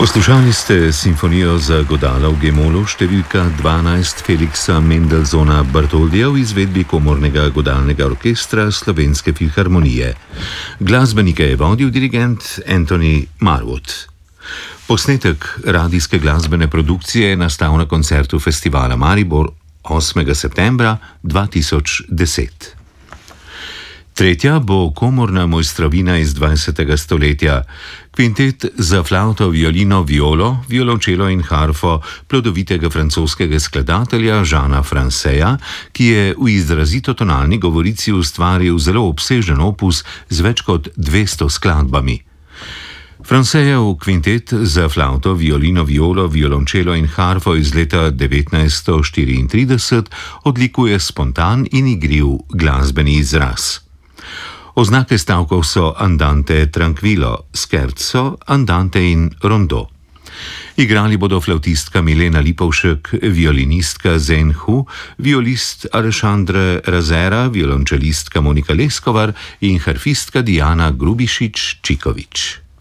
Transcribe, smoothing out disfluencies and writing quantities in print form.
Poslušali ste simfonijo za godala v G-molu številka 12 Felixa Mendelssohna Bartholdija v izvedbi Komornega godalnega orkestra Slovenske filharmonije. Glasbenike je vodil dirigent Anthony Marwood. Posnetek radijske glasbene produkcije je nastal na koncertu festivala Maribor 8. septembra 2010. Tretja bo komorna mojstrovina iz 20. stoletja. Kvintet za flavto, violino, violo, violončelo in harfo plodovitega francoskega skladatelja Jeana Franceja, ki je v izrazito tonalni govorici ustvaril zelo obsežen opus z več kot 200 skladbami. Francejev kvintet za flavto, violino, violo, violončelo in harfo iz leta 1934 odlikuje spontan in igriv glasbeni izraz. Oznake stavkov so andante tranquillo, scherzo, andante in rondo. Igrali bodo flavtistka Milena Lipovšek, violinistka Zhen Hu, violist Alexandre Razera, violončelistka Monika Leskovar in harfistka Diana Grubišič-Čikovič.